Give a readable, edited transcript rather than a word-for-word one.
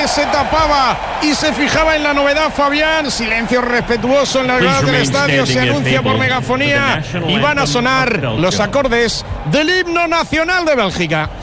que se tapaba y se fijaba en la novedad, Fabián. Silencio respetuoso en las gradas del estadio. Se anuncia por megafonía y van a sonar los acordes del himno nacional de Bélgica.